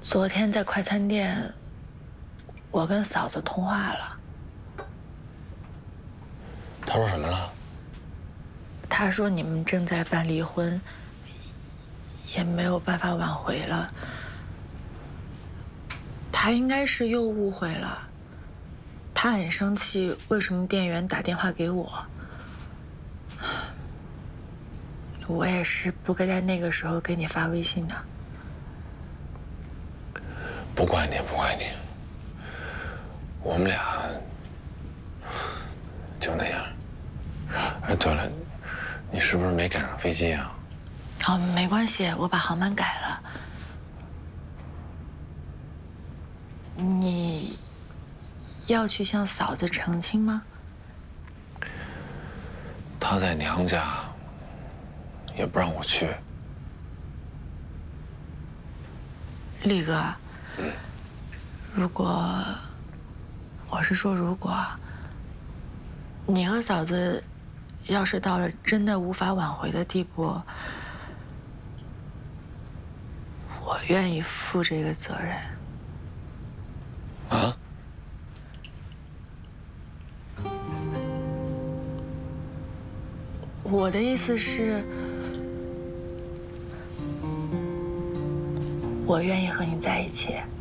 昨天在快餐店，我跟嫂子通话了。 他说什么了？ 他说你们正在办离婚，也没有办法挽回了。他应该是又误会了。他很生气，为什么店员打电话给我？我也是不该在那个时候给你发微信的。 不怪你，不怪你。我们俩就那样。哎，对了，你是不是没赶上飞机啊？ 哦，没关系，我把航班改了。你要去向嫂子澄清吗？ 她在娘家，也不让我去。 力哥，如果你和嫂子要是到了真的无法挽回的地步，我愿意负这个责任。 啊？ 我的意思是，我愿意和你在一起。